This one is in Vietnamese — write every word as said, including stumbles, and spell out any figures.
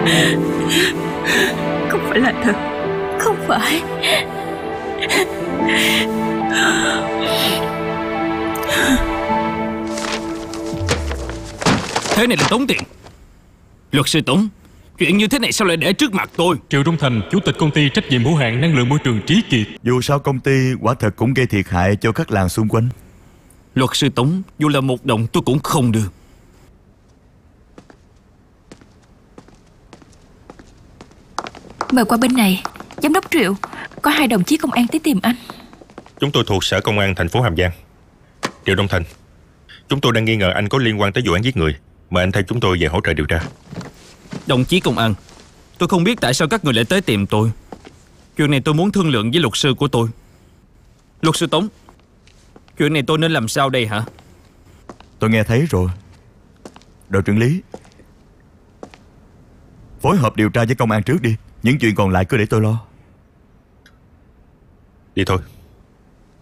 Không phải là thật. Không phải. Thế này là tốn tiền. Luật sư Tống, chuyện như thế này sao lại để trước mặt tôi? Triệu Trung Thành, chủ tịch công ty trách nhiệm hữu hạn năng lượng môi trường Trí Kiệt. Dù sao công ty quả thật cũng gây thiệt hại cho các làng xung quanh. Luật sư Tống, dù là một đồng tôi cũng không đưa. Mời qua bên này. Giám đốc Triệu, có hai đồng chí công an tới tìm anh. Chúng tôi thuộc Sở Công an thành phố Hàm Giang. Triệu Đông Thành, chúng tôi đang nghi ngờ anh có liên quan tới vụ án giết người. Mời anh theo chúng tôi về hỗ trợ điều tra. Đồng chí công an, tôi không biết tại sao các người lại tới tìm tôi. Chuyện này tôi muốn thương lượng với luật sư của tôi. Luật sư Tống, chuyện này tôi nên làm sao đây hả? Tôi nghe thấy rồi. Đội trưởng Lý, phối hợp điều tra với công an trước đi. Những chuyện còn lại cứ để tôi lo. Đi thôi.